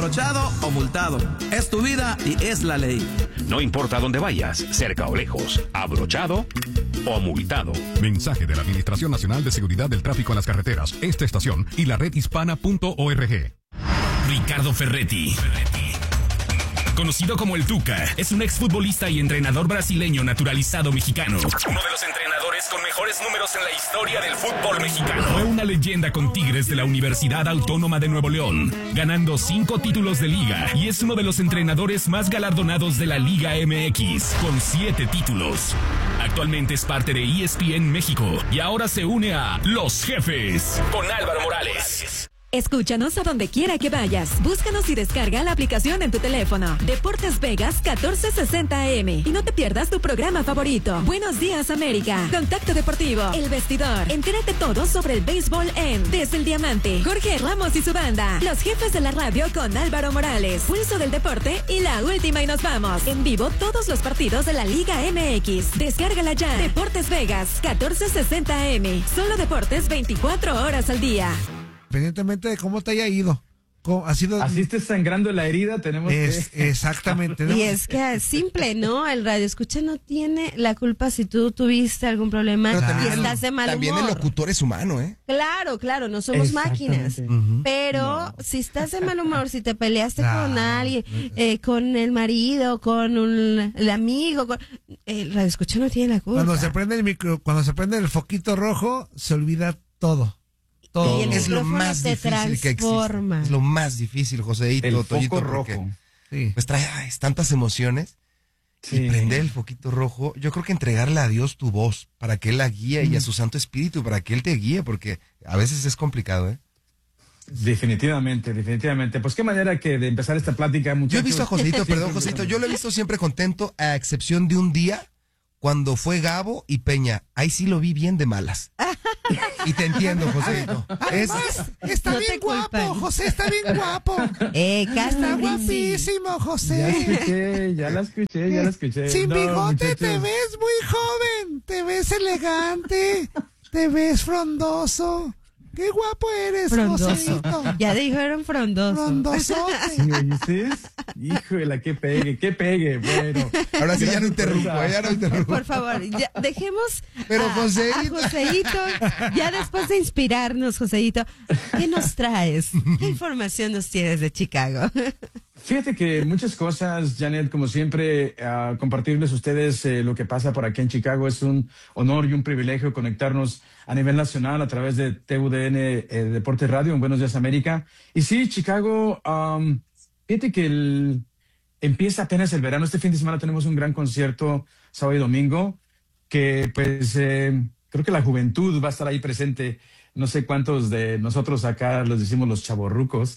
Abrochado o multado. Es tu vida y es la ley. No importa dónde vayas, cerca o lejos, abrochado o multado. Mensaje de la Administración Nacional de Seguridad del Tráfico en las Carreteras, esta estación y la redhispana.org. Ricardo Ferretti, conocido como el Tuca, es un exfutbolista y entrenador brasileño naturalizado mexicano. Uno de los entrenadores con mejores números en la historia del fútbol mexicano. Fue una leyenda con Tigres de la Universidad Autónoma de Nuevo León, ganando 5 títulos de liga, y es uno de los entrenadores más galardonados de la Liga MX, con 7 títulos. Actualmente es parte de ESPN México y ahora se une a Los Jefes con Álvaro Morales. Escúchanos a donde quiera que vayas. Búscanos y descarga la aplicación en tu teléfono. Deportes Vegas 1460 AM. Y no te pierdas tu programa favorito. Buenos Días América. Contacto Deportivo. El Vestidor. Entérate todo sobre el béisbol en Desde el Diamante. Jorge Ramos y su banda. Los Jefes de la Radio con Álvaro Morales. Pulso del Deporte y la última y nos vamos. En vivo todos los partidos de la Liga MX. Descárgala ya. Deportes Vegas 1460 AM. Solo deportes 24 horas al día. Independientemente de cómo te haya ido. Así estés sangrando la herida, tenemos que... Exactamente. Y es que es simple, ¿no? El radio escucha no tiene la culpa si tú tuviste algún problema y estás de mal humor. También el locutor es humano, ¿eh? Claro, no somos máquinas. Pero si estás de mal humor, si te peleaste con alguien, con el marido, con el amigo, el radio escucha no tiene la culpa. Cuando se prende el foquito rojo, se olvida todo. Y el es lo más difícil que existe. Es lo más difícil, Joséito, el Toñito, foco rojo. Pues trae tantas emociones. Y prender el foquito rojo, yo creo que entregarle a Dios tu voz para que Él la guíe y a su Santo Espíritu para que Él te guíe, porque a veces es complicado, ¿eh? Definitivamente. Pues qué manera que de empezar esta plática, muchachos. Yo he visto a Joséito, yo lo he visto siempre contento, a excepción de un día cuando fue Gabo y Peña. Ahí sí lo vi bien de malas. Y te entiendo, Joséito. Está bien guapo, José, está bien guapo. Está guapísimo, José. Ya la escuché. Sin bigote te ves muy joven, te ves elegante, te ves frondoso. ¡Qué guapo eres, Joséito! Ya dijeron frondoso. Frondosote. ¿Sí oíste? Híjole, qué pegue. Bueno. Ahora sí, ya no interrumpo. Por favor, ya dejemos Pero a Joséito, ya después de inspirarnos, Joséito, ¿qué nos traes? ¿Qué información nos tienes de Chicago? Fíjate que muchas cosas, Janet, como siempre, compartirles a ustedes lo que pasa por aquí en Chicago. Es un honor y un privilegio conectarnos a nivel nacional a través de TUDN Deportes Radio en Buenos Días América. Y sí, Chicago, fíjate que empieza apenas el verano. Este fin de semana tenemos un gran concierto, sábado y domingo, que pues creo que la juventud va a estar ahí presente. No sé cuántos de nosotros acá los decimos los chavorrucos,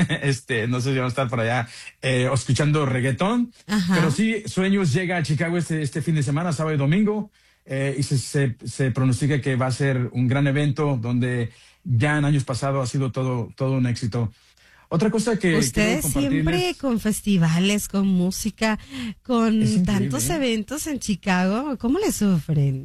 no sé si van a estar por allá escuchando reggaetón. Ajá. Pero sí, Sueños llega a Chicago este fin de semana, sábado y domingo, y se pronostica que va a ser un gran evento donde ya en años pasados ha sido todo un éxito. Otra cosa que ustedes siempre con festivales, con música, con tantos eventos en Chicago, ¿cómo le sufren?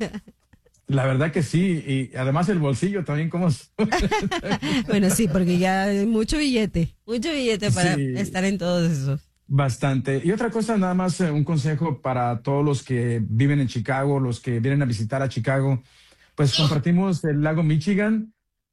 La verdad que sí, y además el bolsillo también, ¿cómo? Bueno, sí, porque ya hay mucho billete para estar en todos esos. Bastante. Y otra cosa, nada más un consejo para todos los que viven en Chicago, los que vienen a visitar a Chicago, pues compartimos el lago Michigan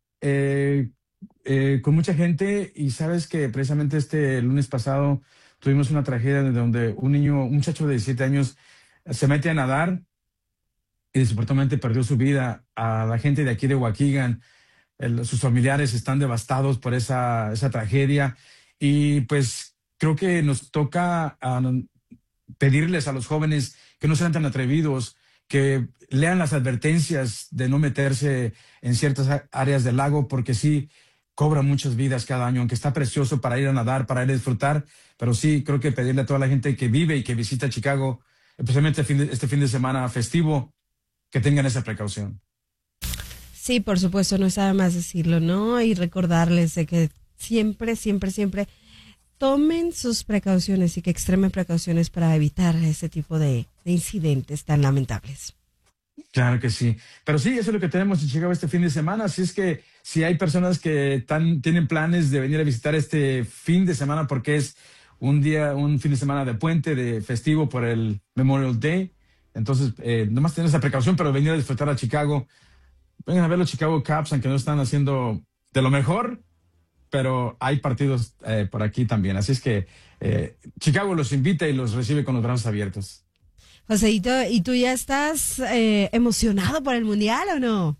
con mucha gente, y sabes que precisamente el lunes pasado tuvimos una tragedia donde un muchacho de 17 años se mete a nadar y desafortunadamente perdió su vida. A la gente de aquí de Waukegan, sus familiares están devastados por esa tragedia, y pues creo que nos toca pedirles a los jóvenes que no sean tan atrevidos, que lean las advertencias de no meterse en ciertas áreas del lago, porque sí cobra muchas vidas cada año, aunque está precioso para ir a nadar, para ir a disfrutar, pero sí creo que pedirle a toda la gente que vive y que visita Chicago, especialmente este fin de semana festivo, que tengan esa precaución. Sí, por supuesto, no está de más decirlo, ¿no? Y recordarles de que siempre tomen sus precauciones y que extremen precauciones para evitar ese tipo de incidentes tan lamentables. Claro que sí. Pero sí, eso es lo que tenemos en Chicago este fin de semana. Así es que si hay personas que tienen planes de venir a visitar este fin de semana, porque es un fin de semana de puente, de festivo por el Memorial Day. Entonces, nomás tener esa precaución, pero venir a disfrutar a Chicago. Vengan a ver los Chicago Cubs, aunque no están haciendo de lo mejor, pero hay partidos por aquí también. Así es que Chicago los invita y los recibe con los brazos abiertos. Joseito, ¿y tú ya estás emocionado por el Mundial o no?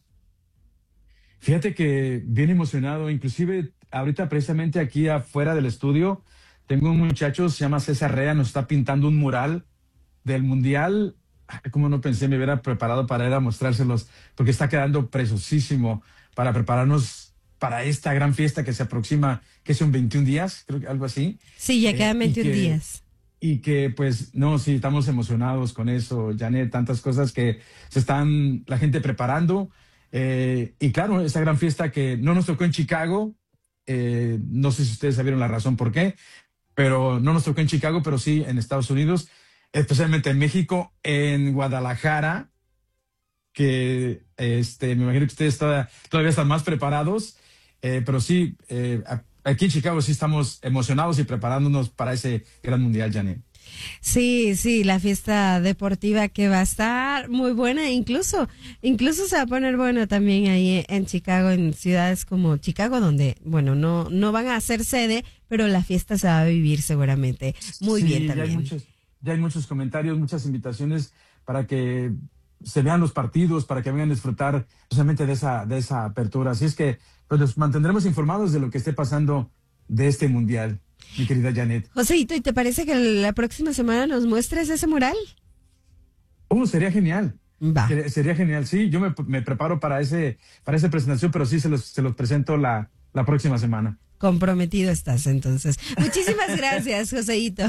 Fíjate que bien emocionado, inclusive ahorita precisamente aquí afuera del estudio tengo un muchacho, se llama César Rea, nos está pintando un mural del Mundial. Como no pensé, me hubiera preparado para ir a mostrárselos, porque está quedando preciosísimo para prepararnos para esta gran fiesta que se aproxima, que son 21 días, creo que algo así. Sí, ya quedan 21 días. Y que pues, no, sí, estamos emocionados con eso, Janet, tantas cosas que la gente preparando. Y claro, esa gran fiesta que no nos tocó en Chicago, no sé si ustedes sabieron la razón por qué, pero no nos tocó en Chicago, pero sí en Estados Unidos, especialmente en México, en Guadalajara, que me imagino que ustedes todavía están más preparados, pero sí, aquí en Chicago sí estamos emocionados y preparándonos para ese gran mundial, Janet. Sí, la fiesta deportiva que va a estar muy buena, incluso se va a poner bueno también ahí en Chicago, en ciudades como Chicago, donde, bueno, no van a hacer sede, pero la fiesta se va a vivir seguramente muy bien también. Ya hay muchos comentarios, muchas invitaciones para que se vean los partidos, para que vengan a disfrutar precisamente de esa apertura. Así es que pues, los mantendremos informados de lo que esté pasando de este mundial, mi querida Janet. Joseito, ¿y te parece que la próxima semana nos muestres ese mural? Sería genial. Va. Sería genial, sí. Yo me preparo para esa presentación, pero sí se los presento la próxima semana. Comprometido estás, entonces. Muchísimas gracias, Joseito.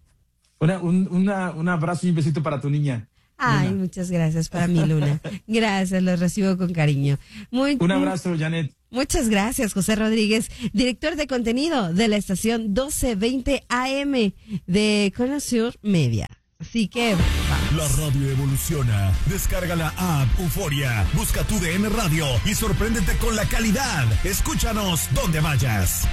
Un abrazo y un besito para tu niña. Ay, Luna. muchas gracias para mi Luna. Gracias, los recibo con cariño. Un abrazo, Janet. Muchas gracias, José Rodríguez, director de contenido de la estación 1220 AM de Conociur Media. Así que vamos. La radio evoluciona. Descarga la app Euforia, busca tu DN Radio y sorpréndete con la calidad. Escúchanos donde vayas.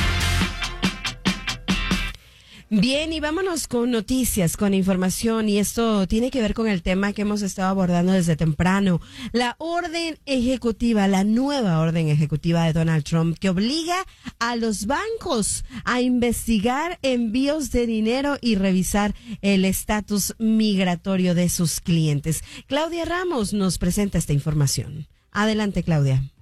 Bien, y vámonos con noticias, con información, y esto tiene que ver con el tema que hemos estado abordando desde temprano. La orden ejecutiva, la nueva orden ejecutiva de Donald Trump, que obliga a los bancos a investigar envíos de dinero y revisar el estatus migratorio de sus clientes. Claudia Ramos nos presenta esta información. Adelante, Claudia.